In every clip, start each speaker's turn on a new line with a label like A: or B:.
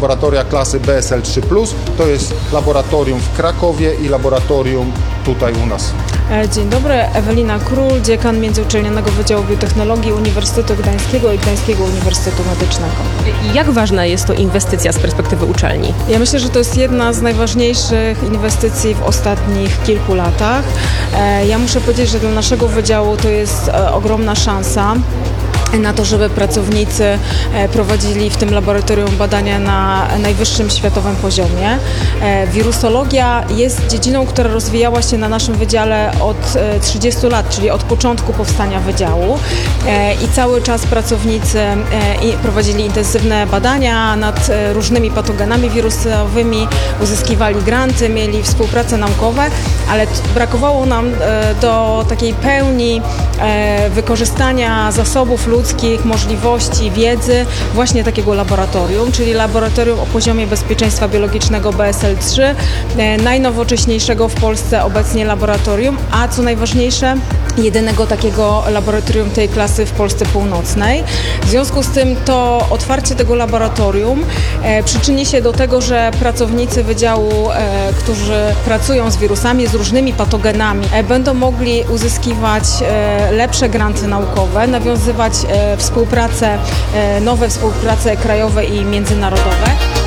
A: laboratoria klasy BSL-3+. To jest laboratorium w Krakowie i laboratorium tutaj u nas.
B: Dzień dobry, Ewelina Król, dziekan Międzyuczelnianego Wydziału Biotechnologii Uniwersytetu Gdańskiego i Gdańskiego Uniwersytetu Medycznego.
C: Jak ważna jest to inwestycja z perspektywy uczelni?
B: Ja myślę, że to jest jedna z najważniejszych inwestycji w ostatnich kilku latach. Ja muszę powiedzieć, że dla naszego wydziału to jest ogromna szansa na to, żeby pracownicy prowadzili w tym laboratorium badania na najwyższym światowym poziomie. Wirusologia jest dziedziną, która rozwijała się na naszym wydziale od 30 lat, czyli od początku powstania wydziału i cały czas pracownicy prowadzili intensywne badania nad różnymi patogenami wirusowymi, uzyskiwali granty, mieli współprace naukowe, ale brakowało nam do takiej pełni wykorzystania zasobów ludzkich, możliwości, wiedzy właśnie takiego laboratorium, czyli laboratorium o poziomie bezpieczeństwa biologicznego BSL-3, najnowocześniejszego w Polsce obecnie laboratorium, a co najważniejsze, jedynego takiego laboratorium tej klasy w Polsce Północnej. W związku z tym to otwarcie tego laboratorium przyczyni się do tego, że pracownicy wydziału, którzy pracują z wirusami, z różnymi patogenami, będą mogli uzyskiwać lepsze granty naukowe, nawiązywać nowe współprace krajowe i międzynarodowe.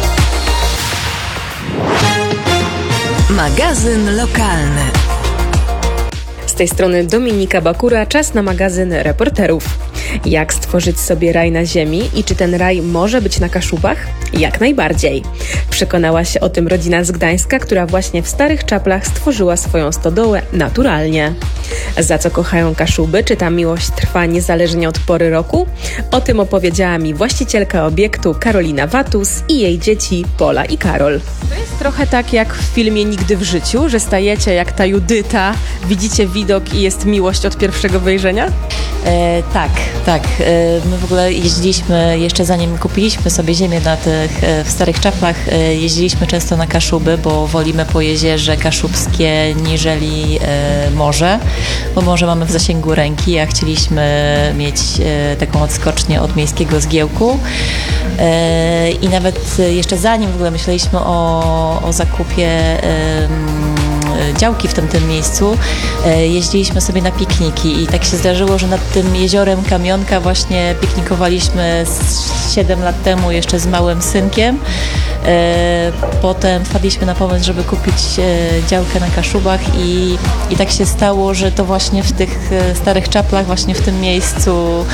D: Magazyn lokalny.
C: Z tej strony Dominika Bakura, czas na magazyn Reporterów. Jak stworzyć sobie raj na ziemi i czy ten raj może być na Kaszubach? Jak najbardziej. Przekonała się o tym rodzina z Gdańska, która właśnie w Starych Czaplach stworzyła swoją stodołę naturalnie. Za co kochają Kaszuby? Czy ta miłość trwa niezależnie od pory roku? O tym opowiedziała mi właścicielka obiektu Karolina Watus i jej dzieci Pola i Karol. To jest trochę tak jak w filmie Nigdy w życiu, że stajecie jak ta Judyta, widzicie widok i jest miłość od pierwszego wejrzenia?
E: Tak. My w ogóle jeździliśmy, jeszcze zanim kupiliśmy sobie ziemię w Starych Czaplach, jeździliśmy często na Kaszuby, bo wolimy po jeziorze kaszubskie niżeli morze, bo morze mamy w zasięgu ręki, a chcieliśmy mieć taką odskocznię od miejskiego zgiełku. I nawet jeszcze zanim w ogóle myśleliśmy o zakupie działki w tym miejscu, jeździliśmy sobie na pikniki i tak się zdarzyło, że nad tym jeziorem Kamionka właśnie piknikowaliśmy 7 lat temu jeszcze z małym synkiem. Potem wpadliśmy na pomysł, żeby kupić działkę na Kaszubach i tak się stało, że to właśnie w tych Starych Czaplach, właśnie w tym miejscu,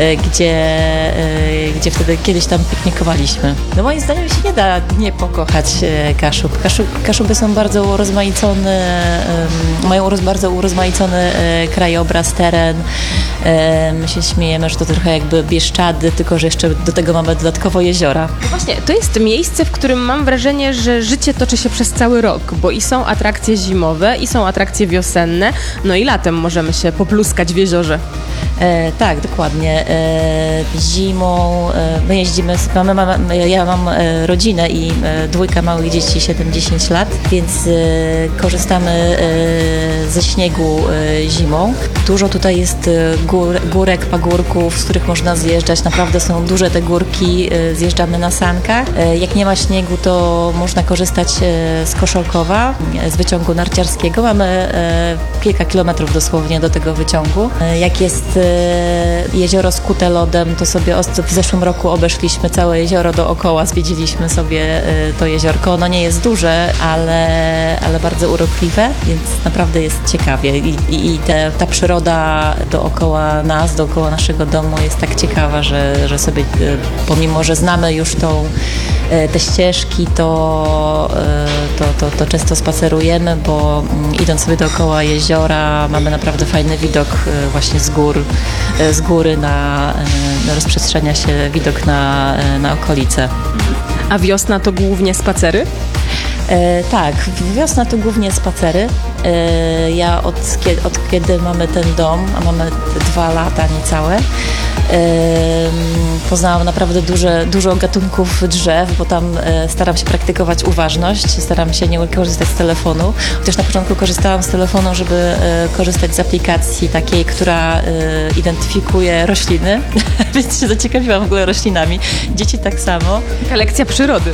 E: gdzie wtedy kiedyś tam piknikowaliśmy. No moim zdaniem się nie da nie pokochać Kaszub. Kaszuby są bardzo urozmaicone, mają bardzo urozmaicony krajobraz, teren. My się śmiejemy, że to trochę jakby Bieszczady, tylko że jeszcze do tego mamy dodatkowo jeziora.
C: No właśnie, to jest miejsce, w którym mam wrażenie, że życie toczy się przez cały rok, bo i są atrakcje zimowe, i są atrakcje wiosenne, no i latem możemy się popluskać w jeziorze.
E: Tak, dokładnie. Zimą my jeździmy, ja mam rodzinę i 2 małych dzieci, 7-10 lat, więc korzystamy ze śniegu zimą. Dużo tutaj jest górek, pagórków, z których można zjeżdżać. Naprawdę są duże te górki, zjeżdżamy na sankach. Jak nie ma śniegu, to można korzystać z Koszalkowa, z wyciągu narciarskiego. Mamy kilka kilometrów dosłownie do tego wyciągu. Jak jest jezioro skute lodem, to sobie w zeszłym roku obeszliśmy całe jezioro dookoła, zwiedziliśmy sobie to jeziorko. Ono nie jest duże, ale bardzo urokliwe, więc naprawdę jest ciekawie. I ta przyroda dookoła nas, dookoła naszego domu jest tak ciekawa, że sobie, pomimo że znamy już te ścieżki, to często spacerujemy, bo idąc sobie dookoła jeziora mamy naprawdę fajny widok właśnie z góry rozprzestrzenia się widok na okolice.
C: A wiosna to głównie spacery?
E: Tak, wiosna to głównie spacery. Ja od kiedy mamy ten dom, a mamy 2 lata niecałe, poznałam naprawdę dużo gatunków drzew, bo tam staram się praktykować uważność, staram się nie korzystać z telefonu. Chociaż na początku korzystałam z telefonu, żeby korzystać z aplikacji takiej, która identyfikuje rośliny, więc się zaciekawiłam w ogóle roślinami. Dzieci tak samo.
C: Taka lekcja przyrody.